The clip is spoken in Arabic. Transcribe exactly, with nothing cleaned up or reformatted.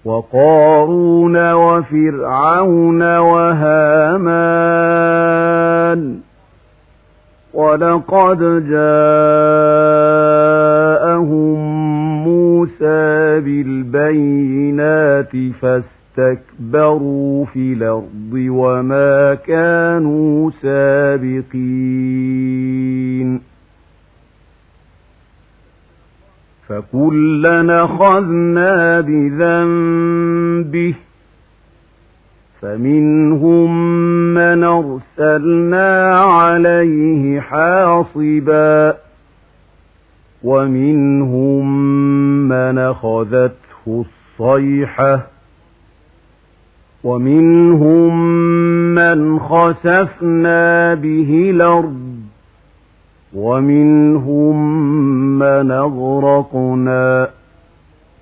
وقارون وفرعون وهامان ولقد جاءهم موسى بالبينات فاستكبروا في الأرض وما كانوا سابقين فكلنا أخذنا بذنبه فمنهم من أرسلنا عليه حاصبا ومنهم من أخذته الصيحة ومنهم من خسفنا به الأرض ومنهم من أغرقنا